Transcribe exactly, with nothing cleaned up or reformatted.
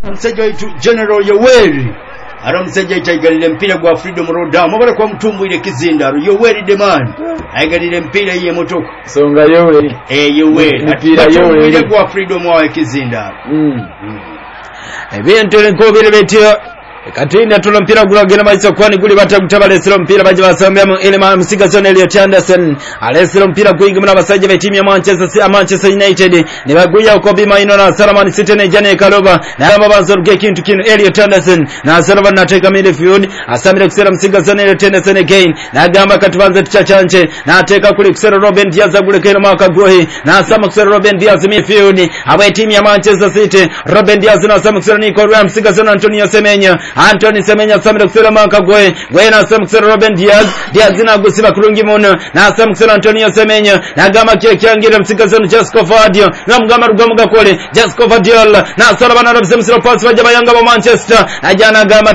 Msajja wetu General Yoweri aramusajja itayigalira mpira gwa Freedom Road amabala kwa mtumbwire Kizindaro Yoweri Demand ayigalira mpira ye motoko songa Yoweri eh Yoweri mpira Yoweri gwa Freedom wa Kizindaro mm ebintu nkobere betyo Katina tulo mpira gulagena maiso kwani guli batakutabale mpira baje basambya mu elema musigason Elliot Anderson alesero mpira kuigimana basajja be timu ya Manchester City Manchester United ne baguya uko bima ino na Salaman City ne Jane Kaloba na ababanzo ruke kintu kino Elliot Anderson na Salaman na take midfield asamire kusera musigason Elliot Anderson again na gamba katubanze tichachanje na ateka kuli kusera Robin Diaz agule kero maka gohi na asama kusera Robin Diaz midfield awe timu ya Manchester City Robin Diaz na asama kusera Nico Williams musigason Antonio Semenya Anthony Semenya samira kusera maka goe goe na asema kusera Robin Diaz Diaz na gusiba kurungi muno na asema kusera Antonio Semenya na gama kia kiangira msikazo Jasco Fadio na mgama rugamu gakole Jasco Fadio na asala bana rabise msira pasi wajaba yanga wa Manchester na jana gama